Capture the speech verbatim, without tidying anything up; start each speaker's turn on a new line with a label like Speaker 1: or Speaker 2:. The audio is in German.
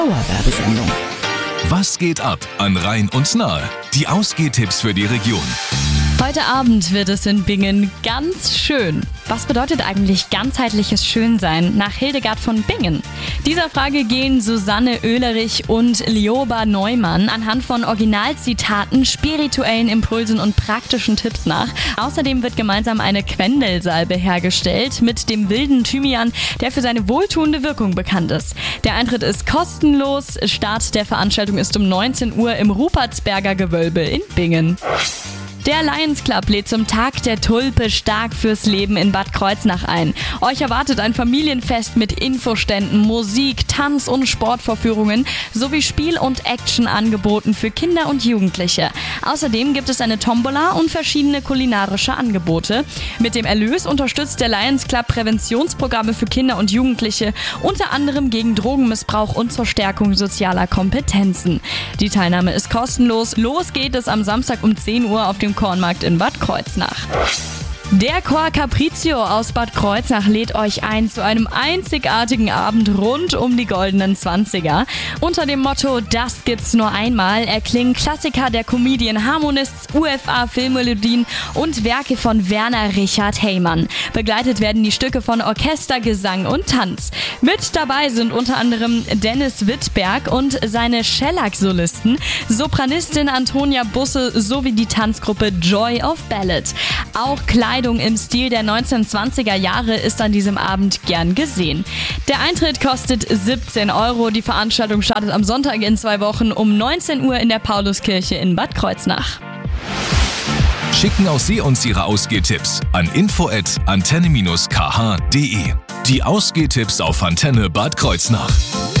Speaker 1: Dauerwerbesendung.
Speaker 2: Was geht ab an Rhein und Nahe? Die Ausgehtipps für die Region.
Speaker 3: Heute Abend wird es in Bingen ganz schön. Was bedeutet eigentlich ganzheitliches Schönsein nach Hildegard von Bingen? Dieser Frage gehen Susanne Oehlerich und Lioba Neumann anhand von Originalzitaten, spirituellen Impulsen und praktischen Tipps nach. Außerdem wird gemeinsam eine Quendelsalbe hergestellt mit dem wilden Thymian, der für seine wohltuende Wirkung bekannt ist. Der Eintritt ist kostenlos. Start der Veranstaltung ist um neunzehn Uhr im Rupertsberger Gewölbe in Bingen. Der Lions Club lädt zum Tag der Tulpe stark fürs Leben in Bad Kreuznach ein. Euch erwartet ein Familienfest mit Infoständen, Musik, Tanz- und Sportvorführungen sowie Spiel- und Actionangeboten für Kinder und Jugendliche. Außerdem gibt es eine Tombola und verschiedene kulinarische Angebote. Mit dem Erlös unterstützt der Lions Club Präventionsprogramme für Kinder und Jugendliche, unter anderem gegen Drogenmissbrauch und zur Stärkung sozialer Kompetenzen. Die Teilnahme ist kostenlos. Los geht es am Samstag um zehn Uhr auf dem Kornmarkt in Bad Kreuznach. Der Chor Capriccio aus Bad Kreuznach lädt euch ein zu einem einzigartigen Abend rund um die goldenen Zwanziger. Unter dem Motto "Das gibt's nur einmal" erklingen Klassiker der Comedian Harmonists, U F A-Filmmelodien und Werke von Werner Richard Heymann. Begleitet werden die Stücke von Orchester, Gesang und Tanz. Mit dabei sind unter anderem Dennis Wittberg und seine Shellac-Solisten, Sopranistin Antonia Busse sowie die Tanzgruppe Joy of Ballad. Auch Kleidung im Stil der neunzehnhundertzwanziger Jahre ist an diesem Abend gern gesehen. Der Eintritt kostet siebzehn Euro. Die Veranstaltung startet am Sonntag in zwei Wochen um neunzehn Uhr in der Pauluskirche in Bad Kreuznach.
Speaker 2: Schicken auch Sie uns Ihre Ausgehtipps an info at antenne dash k h punkt de. Die Ausgehtipps auf Antenne Bad Kreuznach.